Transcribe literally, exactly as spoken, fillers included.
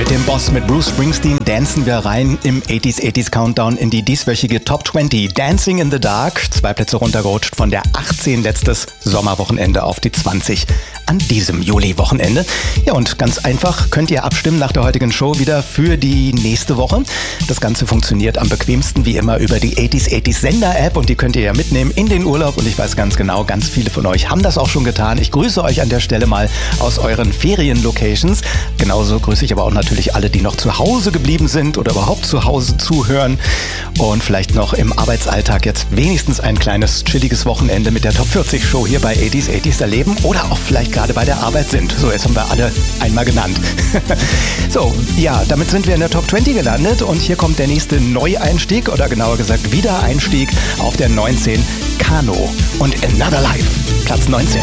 Mit dem Boss, mit Bruce Springsteen, dancen wir rein im achtziger achtziger Countdown in die dieswöchige Top zwanzig. Dancing in the Dark, zwei Plätze runtergerutscht von der achtzehn letztes Sommerwochenende auf die zwanzig an diesem Juli-Wochenende. Ja, und ganz einfach könnt ihr abstimmen nach der heutigen Show wieder für die nächste Woche. Das Ganze funktioniert am bequemsten wie immer über die achtziger achtziger Sender-App und die könnt ihr ja mitnehmen in den Urlaub und ich weiß ganz genau, ganz viele von euch haben das auch schon getan. Ich grüße euch an der Stelle mal aus euren Ferien-Locations. Genauso grüße ich aber auch natürlich alle, die noch zu Hause geblieben sind oder überhaupt zu Hause zuhören und vielleicht noch im Arbeitsalltag jetzt wenigstens ein kleines chilliges Wochenende mit der Top vierzig Show hier bei achtziger achtziger erleben oder auch vielleicht gerade bei der Arbeit sind. So, jetzt haben wir alle einmal genannt. So, ja, damit sind wir in der Top zwanzig gelandet und hier kommt der nächste Neueinstieg oder genauer gesagt Wiedereinstieg auf der neunzehn, Kano und Another Life, Platz neunzehn.